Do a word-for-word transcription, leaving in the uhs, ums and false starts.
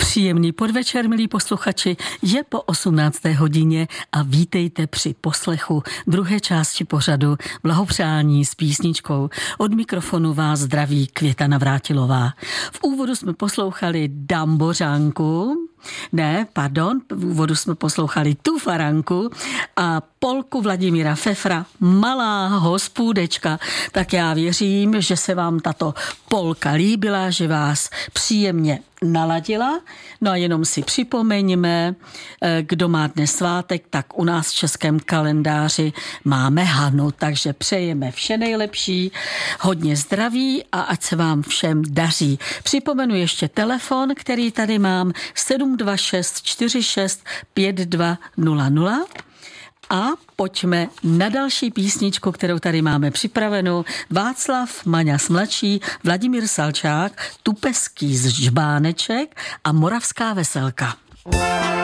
Příjemný podvečer, milí posluchači, je po osmnácté hodině a vítejte při poslechu druhé části pořadu Blahopřání s písničkou. Od mikrofonu vás zdraví Květa Navrátilová. V úvodu jsme poslouchali Dambořánku, ne, pardon, v úvodu jsme poslouchali Tu faranku a polku Vladimíra Fefra Malá hospůdečka. Tak já věřím, že se vám tato polka líbila, že vás příjemně naladila. No a jenom si připomeňme, kdo má dnes svátek, tak u nás v českém kalendáři máme Hanu, takže přejeme vše nejlepší, hodně zdraví a ať se vám všem daří. Připomenu ještě telefon, který tady mám, sedm dva šest čtyři šest pět dva nula nula. A pojďme na další písničku, kterou tady máme připravenou. Václav Maňas mladší, Vladimír Salčák, Tupeský z Žbáneček a Moravská veselka.